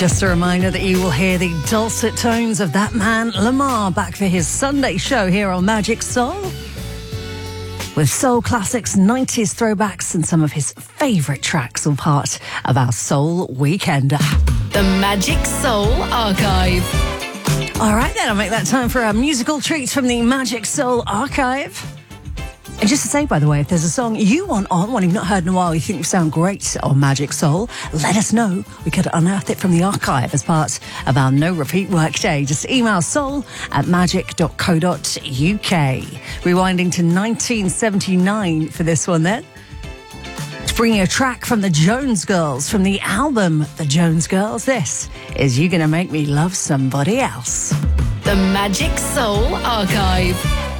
Just a reminder that you will hear the dulcet tones of that man, Lamar, back for his Sunday show here on Magic Soul. With soul classics, 90s throwbacks, and some of his favourite tracks, all part of our Soul Weekender. The Magic Soul Archive. All right, then, I'll make that time for our musical treats from the Magic Soul Archive. And just to say, by the way, if there's a song you want on, one you've not heard in a while, you think you sound great on Magic Soul, let us know. We could unearth it from the archive as part of our no repeat workday. Just email soul@magic.co.uk. Rewinding to 1979 for this one then. To bring you a track from the Jones Girls, from the album The Jones Girls. This is You Gonna Make Me Love Somebody Else. The Magic Soul Archive.